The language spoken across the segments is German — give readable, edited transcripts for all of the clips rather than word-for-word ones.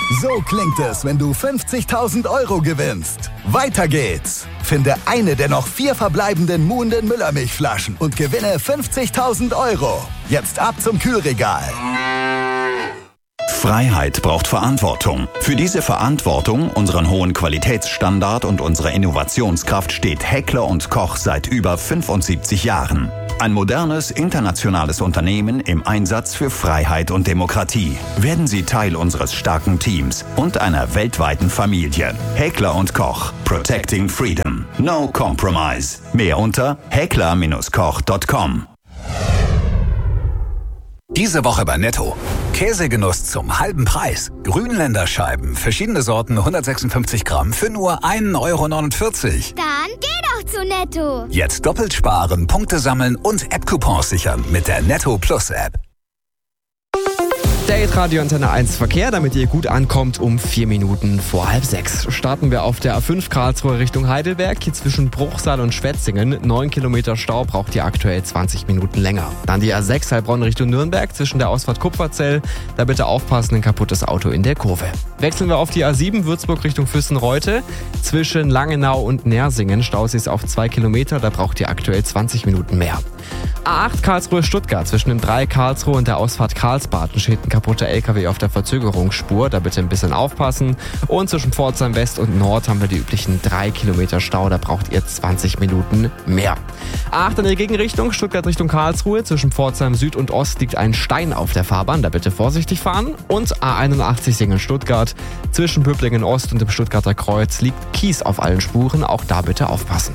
So klingt es, wenn du 50.000 € gewinnst. Weiter geht's. Finde eine der noch 4 verbleibenden Muhnden Müllermilchflaschen und gewinne 50.000 €. Jetzt ab zum Kühlregal. Freiheit braucht Verantwortung. Für diese Verantwortung, unseren hohen Qualitätsstandard und unsere Innovationskraft steht Heckler & Koch seit über 75 Jahren. Ein modernes, internationales Unternehmen im Einsatz für Freiheit und Demokratie. Werden Sie Teil unseres starken Teams und einer weltweiten Familie. Heckler & Koch. Protecting Freedom. No compromise. Mehr unter heckler-koch.com. Diese Woche bei Netto. Käsegenuss zum halben Preis. Grünländerscheiben, verschiedene Sorten, 156 Gramm für nur 1,49 €. Dann geh doch zu Netto. Jetzt doppelt sparen, Punkte sammeln und App-Coupons sichern mit der Netto Plus App. Der Radio Antenne 1 Verkehr, damit ihr gut ankommt um 4 Minuten vor 5:30. Starten wir auf der A5 Karlsruhe Richtung Heidelberg. Hier zwischen Bruchsal und Schwetzingen. 9 Kilometer Stau, braucht ihr aktuell 20 Minuten länger. Dann die A6 Heilbronn Richtung Nürnberg zwischen der Ausfahrt Kupferzell. Da bitte aufpassen, ein kaputtes Auto in der Kurve. Wechseln wir auf die A7 Würzburg Richtung Füssen-Reute. Zwischen Langenau und Nersingen staut es auf 2 Kilometer. Da braucht ihr aktuell 20 Minuten mehr. A8 Karlsruhe-Stuttgart zwischen dem Dreieck Karlsruhe und der Ausfahrt Karlsbad steht ein kaputter LKW auf der Verzögerungsspur. Da bitte ein bisschen aufpassen. Und zwischen Pforzheim West und Nord haben wir die üblichen 3 Kilometer Stau. Da braucht ihr 20 Minuten mehr. A8 in der Gegenrichtung, Stuttgart Richtung Karlsruhe. Zwischen Pforzheim Süd und Ost liegt ein Stein auf der Fahrbahn. Da bitte vorsichtig fahren. Und A81 Singen-Stuttgart. Zwischen Böblingen Ost und dem Stuttgarter Kreuz liegt Kies auf allen Spuren. Auch da bitte aufpassen.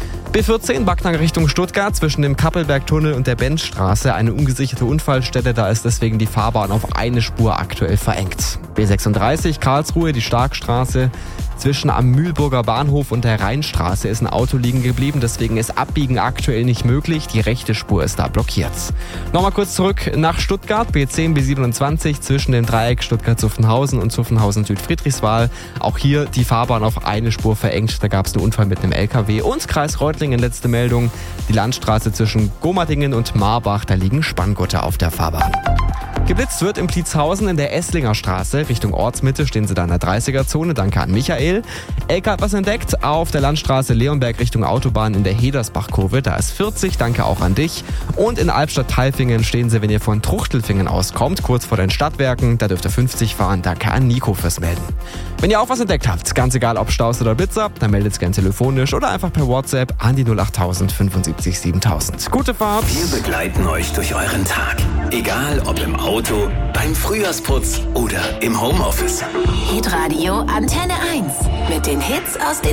B14 Backnang Richtung Stuttgart zwischen dem Kappelbergtunnel und der Benzstraße. Eine ungesicherte Unfallstelle, da ist deswegen die Fahrbahn auf eine Spur aktuell verengt. B36 Karlsruhe, die Starkstraße. Zwischen am Mühlburger Bahnhof und der Rheinstraße ist ein Auto liegen geblieben, deswegen ist Abbiegen aktuell nicht möglich. Die rechte Spur ist da blockiert. Nochmal kurz zurück nach Stuttgart, B10, B27 zwischen dem Dreieck Stuttgart-Zuffenhausen und Zuffenhausen-Südfriedrichswal. Auch hier die Fahrbahn auf eine Spur verengt, da gab es einen Unfall mit einem LKW. Und Kreis Reutlingen, letzte Meldung, die Landstraße zwischen Gomatingen und Marbach, da liegen Spanngurte auf der Fahrbahn. Geblitzt wird in Pliezhausen in der Esslinger Straße. Richtung Ortsmitte stehen sie da in der 30er-Zone. Danke an Michael. LK hat was entdeckt auf der Landstraße Leonberg Richtung Autobahn in der Hedersbach-Kurve. Da ist 40. Danke auch an dich. Und in Albstadt-Tailfingen stehen sie, wenn ihr von Truchtelfingen auskommt, kurz vor den Stadtwerken. Da dürft ihr 50 fahren. Danke an Nico fürs Melden. Wenn ihr auch was entdeckt habt, ganz egal ob Staus oder Blitzer, dann meldet es gerne telefonisch oder einfach per WhatsApp an die 08000 75 7000. Gute Fahrt! Wir begleiten euch durch euren Tag. Egal ob im Auto, beim Frühjahrsputz oder im Homeoffice. Hitradio Antenne 1 mit den Hits aus den